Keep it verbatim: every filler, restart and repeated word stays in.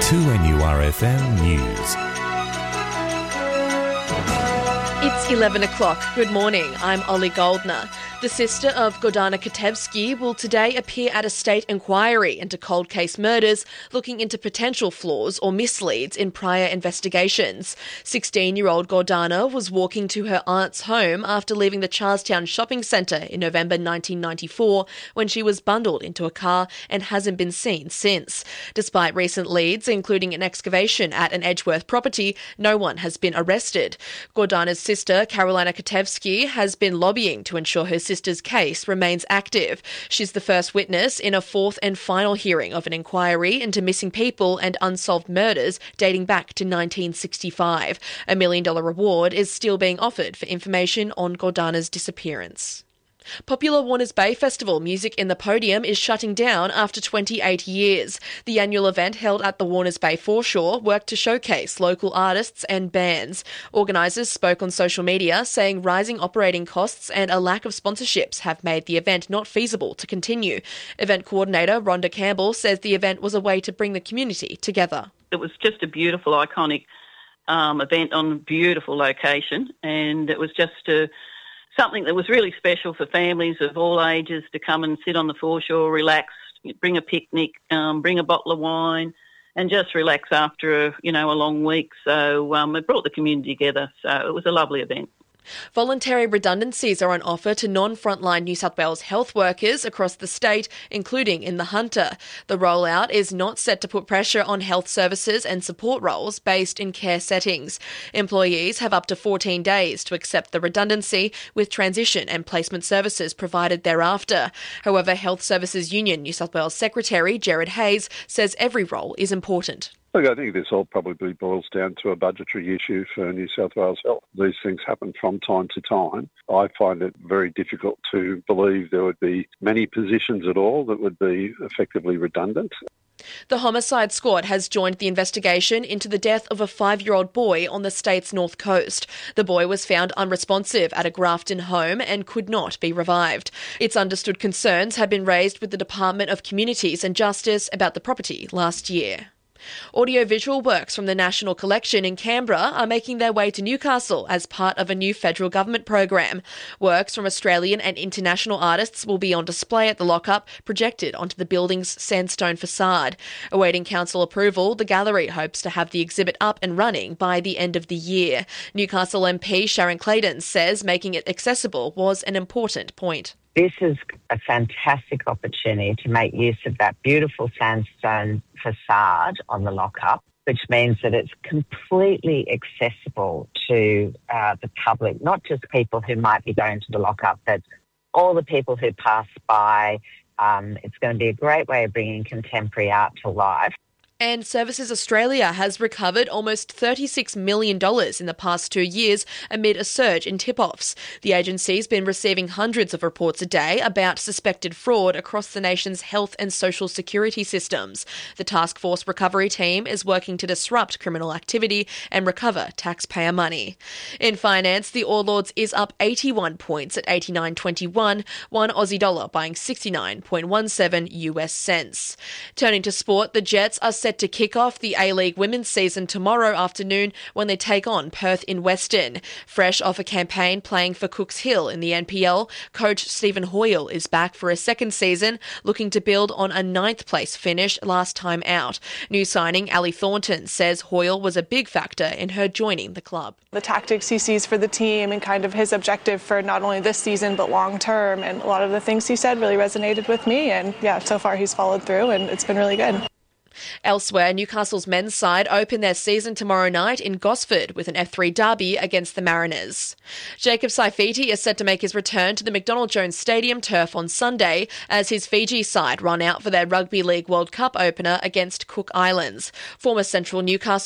two N U R F M News. It's eleven o'clock. Good morning. I'm Ollie Goldner. The sister of Gordana Katevsky will today appear at a state inquiry into cold case murders, looking into potential flaws or misleads in prior investigations. sixteen-year-old Gordana was walking to her aunt's home after leaving the Charlestown shopping centre in November nineteen ninety-four when she was bundled into a car and hasn't been seen since. Despite recent leads, including an excavation at an Edgeworth property, no one has been arrested. Gordana's sister, Carolina Katevsky, has been lobbying to ensure her sister's case remains active. She's the first witness in a fourth and final hearing of an inquiry into missing people and unsolved murders dating back to nineteen sixty-five. A million dollar reward is still being offered for information on Gordana's disappearance. Popular Warners Bay Festival Music in the Podium is shutting down after twenty-eight years. The annual event held at the Warners Bay foreshore worked to showcase local artists and bands. Organisers spoke on social media saying rising operating costs and a lack of sponsorships have made the event not feasible to continue. Event coordinator Rhonda Campbell says the event was a way to bring the community together. It was just a beautiful, iconic um, event on a beautiful location, and it was just a something that was really special for families of all ages to come and sit on the foreshore, relax, bring a picnic, um, bring a bottle of wine, and just relax after a, you know, a long week. So um, it brought the community together. So it was a lovely event. Voluntary redundancies are on offer to non-frontline New South Wales health workers across the state, including in the Hunter. The rollout is not set to put pressure on health services and support roles based in care settings. Employees have up to fourteen days to accept the redundancy, with transition and placement services provided thereafter. However, Health Services Union New South Wales Secretary Gerard Hayes says every role is important. Look, I think this all probably boils down to a budgetary issue for New South Wales Health. These things happen from time to time. I find it very difficult to believe there would be many positions at all that would be effectively redundant. The homicide squad has joined the investigation into the death of a five-year-old boy on the state's north coast. The boy was found unresponsive at a Grafton home and could not be revived. It's understood concerns had been raised with the Department of Communities and Justice about the property last year. Audiovisual works from the National Collection in Canberra are making their way to Newcastle as part of a new federal government program. Works from Australian and international artists will be on display at the lockup, projected onto the building's sandstone facade. Awaiting council approval, the gallery hopes to have the exhibit up and running by the end of the year. Newcastle M P Sharon Clayton says making it accessible was an important point. This is a fantastic opportunity to make use of that beautiful sandstone facade on the lockup, which means that it's completely accessible to uh, the public, not just people who might be going to the lockup, but all the people who pass by. Um, it's going to be a great way of bringing contemporary art to life. And Services Australia has recovered almost thirty-six million dollars in the past two years amid a surge in tip-offs. The agency's been receiving hundreds of reports a day about suspected fraud across the nation's health and social security systems. The Task Force Recovery Team is working to disrupt criminal activity and recover taxpayer money. In finance, the All Ords is up eighty-one points at eighty-nine twenty-one, one Aussie dollar buying sixty-nine point one seven U S cents. Turning to sport, the Jets are set to kick off the A-League women's season tomorrow afternoon when they take on Perth in Western. Fresh off a campaign playing for Cooks Hill in the N P L, coach Stephen Hoyle is back for a second season, looking to build on a ninth place finish last time out. New signing Ali Thornton says Hoyle was a big factor in her joining the club. The tactics he sees for the team and kind of his objective for not only this season but long term, and a lot of the things he said really resonated with me, and yeah, so far he's followed through and it's been really good. Elsewhere, Newcastle's men's side open their season tomorrow night in Gosford with an F three derby against the Mariners. Jacob Saifiti is set to make his return to the McDonald Jones Stadium turf on Sunday as his Fiji side run out for their Rugby League World Cup opener against Cook Islands. Former Central Newcastle